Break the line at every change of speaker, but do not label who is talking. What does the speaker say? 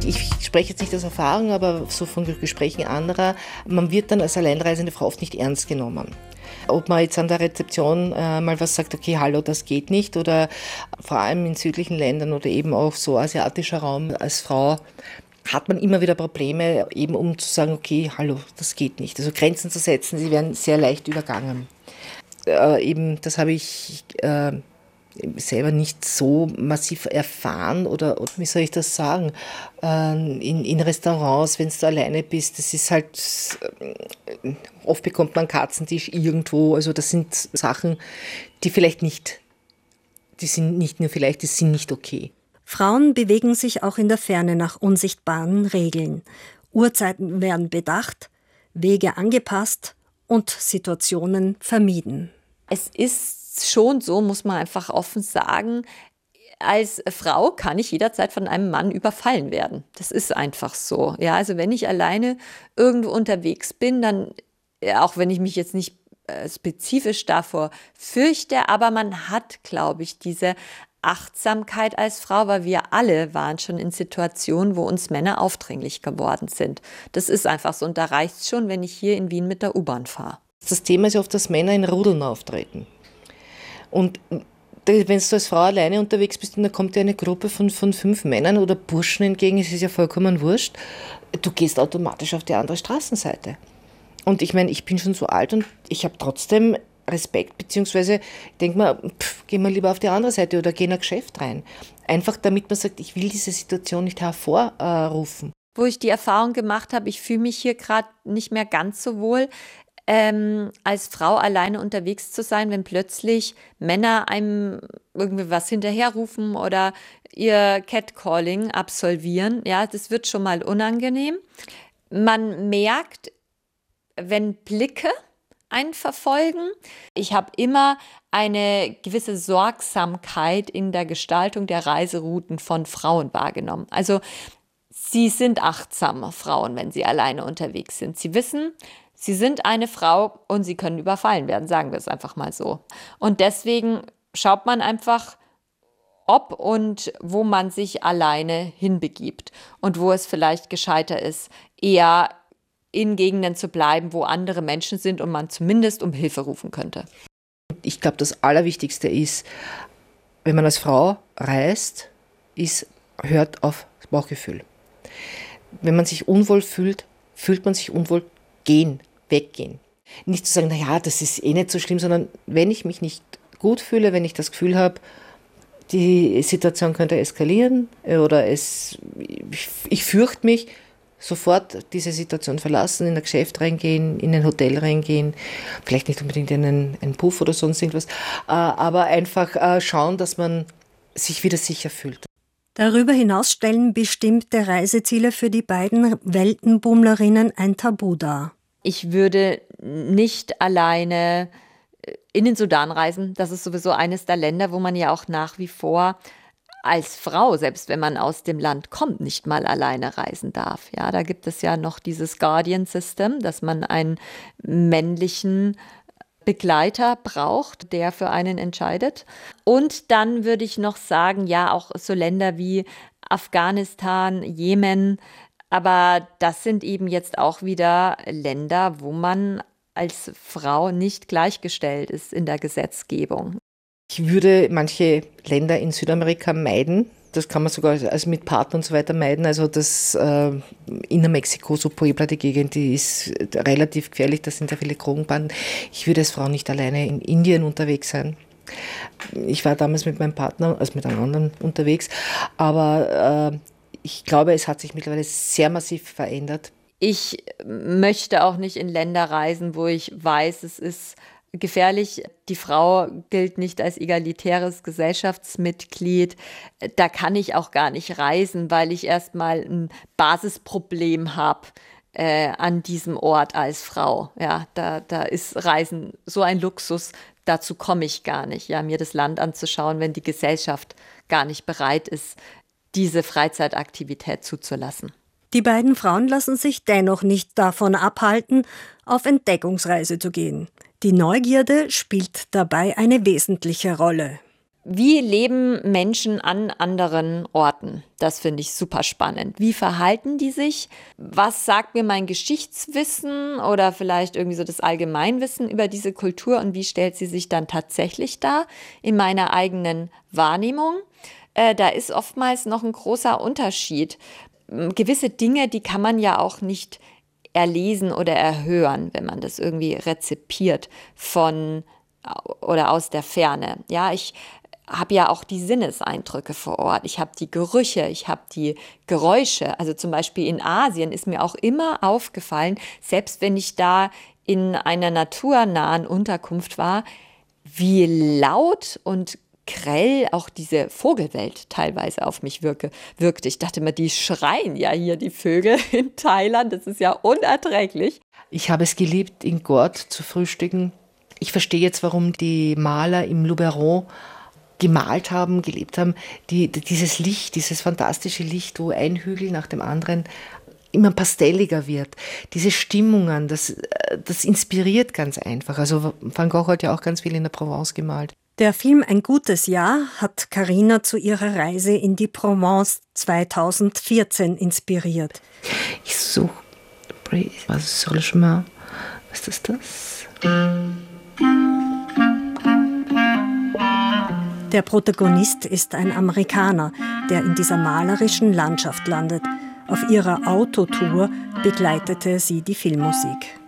Ich spreche jetzt nicht aus Erfahrung, aber so von Gesprächen anderer, man wird dann als alleinreisende Frau oft nicht ernst genommen. Ob man jetzt an der Rezeption mal was sagt, okay, hallo, das geht nicht, oder vor allem in südlichen Ländern oder eben auch so asiatischer Raum als Frau hat man immer wieder Probleme, eben um zu sagen, okay, hallo, das geht nicht. Also Grenzen zu setzen, sie werden sehr leicht übergangen. Eben, das habe ich selber nicht so massiv erfahren oder wie soll ich das sagen, in Restaurants, wenn du alleine bist, das ist halt, oft bekommt man einen Katzentisch irgendwo, also das sind Sachen, die vielleicht nicht, die sind nicht nur vielleicht, die sind nicht okay.
Frauen bewegen sich auch in der Ferne nach unsichtbaren Regeln. Uhrzeiten werden bedacht, Wege angepasst und Situationen vermieden.
Es ist schon so, muss man einfach offen sagen, als Frau kann ich jederzeit von einem Mann überfallen werden. Das ist einfach so. Ja, also wenn ich alleine irgendwo unterwegs bin, dann, auch wenn ich mich jetzt nicht spezifisch davor fürchte, aber man hat, glaube ich, diese Achtsamkeit als Frau, weil wir alle waren schon in Situationen, wo uns Männer aufdringlich geworden sind. Das ist einfach so und da reicht es schon, wenn ich hier in Wien mit der U-Bahn fahre.
Das Thema ist ja oft, dass Männer in Rudeln auftreten. Und wenn du als Frau alleine unterwegs bist und da kommt dir eine Gruppe von 5 Männern oder Burschen entgegen, es ist ja vollkommen wurscht, du gehst automatisch auf die andere Straßenseite. Und ich meine, ich bin schon so alt und ich habe trotzdem Respekt, beziehungsweise denke mir, geh mal lieber auf die andere Seite oder geh in ein Geschäft rein. Einfach damit man sagt, ich will diese Situation nicht hervorrufen.
Wo ich die Erfahrung gemacht habe, ich fühle mich hier gerade nicht mehr ganz so wohl, als Frau alleine unterwegs zu sein, wenn plötzlich Männer einem irgendwie was hinterherrufen oder ihr Catcalling absolvieren. Ja, das wird schon mal unangenehm. Man merkt, wenn Blicke einen verfolgen. Ich habe immer eine gewisse Sorgsamkeit in der Gestaltung der Reiserouten von Frauen wahrgenommen. Also sie sind achtsame Frauen, wenn sie alleine unterwegs sind. Sie wissen, sie sind eine Frau und sie können überfallen werden, sagen wir es einfach mal so. Und deswegen schaut man einfach, ob und wo man sich alleine hinbegibt und wo es vielleicht gescheiter ist, eher in Gegenden zu bleiben, wo andere Menschen sind und man zumindest um Hilfe rufen könnte.
Ich glaube, das Allerwichtigste ist, wenn man als Frau reist, hört auf das Bauchgefühl. Wenn man sich unwohl fühlt, fühlt man sich unwohl, weggehen. Nicht zu sagen, naja, das ist eh nicht so schlimm, sondern wenn ich mich nicht gut fühle, wenn ich das Gefühl habe, die Situation könnte eskalieren oder ich fürchte mich, sofort diese Situation verlassen, in ein Geschäft reingehen, in ein Hotel reingehen, vielleicht nicht unbedingt in einen Puff oder sonst irgendwas, aber einfach schauen, dass man sich wieder sicher fühlt.
Darüber hinaus stellen bestimmte Reiseziele für die beiden Weltenbummlerinnen ein Tabu dar.
Ich würde nicht alleine in den Sudan reisen. Das ist sowieso eines der Länder, wo man ja auch nach wie vor als Frau, selbst wenn man aus dem Land kommt, nicht mal alleine reisen darf. Ja, da gibt es ja noch dieses Guardian System, dass man einen männlichen Begleiter braucht, der für einen entscheidet. Und dann würde ich noch sagen, ja, auch so Länder wie Afghanistan, Jemen, aber das sind eben jetzt auch wieder Länder, wo man als Frau nicht gleichgestellt ist in der Gesetzgebung.
Ich würde manche Länder in Südamerika meiden. Das kann man sogar also mit Partnern und so weiter meiden. Also das Inner-Mexiko, so Puebla, die Gegend, die ist relativ gefährlich. Da sind ja viele Drogenbanden. Ich würde als Frau nicht alleine in Indien unterwegs sein. Ich war damals mit meinem Partner, also mit einem anderen unterwegs. Aber ich glaube, es hat sich mittlerweile sehr massiv verändert.
Ich möchte auch nicht in Länder reisen, wo ich weiß, es ist gefährlich. Die Frau gilt nicht als egalitäres Gesellschaftsmitglied. Da kann ich auch gar nicht reisen, weil ich erstmal ein Basisproblem habe an diesem Ort als Frau. Ja, da ist Reisen so ein Luxus, dazu komme ich gar nicht, ja, mir das Land anzuschauen, wenn die Gesellschaft gar nicht bereit ist, diese Freizeitaktivität zuzulassen.
Die beiden Frauen lassen sich dennoch nicht davon abhalten, auf Entdeckungsreise zu gehen. Die Neugierde spielt dabei eine wesentliche Rolle.
Wie leben Menschen an anderen Orten? Das finde ich super spannend. Wie verhalten die sich? Was sagt mir mein Geschichtswissen oder vielleicht irgendwie so das Allgemeinwissen über diese Kultur und wie stellt sie sich dann tatsächlich dar in meiner eigenen Wahrnehmung? Da ist oftmals noch ein großer Unterschied. Gewisse Dinge, die kann man ja auch nicht erlesen oder erhören, wenn man das irgendwie rezipiert von oder aus der Ferne. Ja, ich habe ja auch die Sinneseindrücke vor Ort. Ich habe die Gerüche, ich habe die Geräusche. Also zum Beispiel in Asien ist mir auch immer aufgefallen, selbst wenn ich da in einer naturnahen Unterkunft war, wie laut und grell auch diese Vogelwelt teilweise auf mich wirkte. Ich dachte immer, die schreien ja hier, die Vögel in Thailand. Das ist ja unerträglich.
Ich habe es geliebt, in Gordes zu frühstücken. Ich verstehe jetzt, warum die Maler im Luberon gemalt haben, gelebt haben. Dieses Licht, dieses fantastische Licht, wo ein Hügel nach dem anderen immer pastelliger wird. Diese Stimmungen, das inspiriert ganz einfach. Also Van Gogh hat ja auch ganz viel in der Provence gemalt.
Der Film Ein gutes Jahr hat Carina zu ihrer Reise in die Provence 2014 inspiriert.
Ich suche was ist sur le chemin? Was ist das?
Der Protagonist ist ein Amerikaner, der in dieser malerischen Landschaft landet. Auf ihrer Autotour begleitete sie die Filmmusik.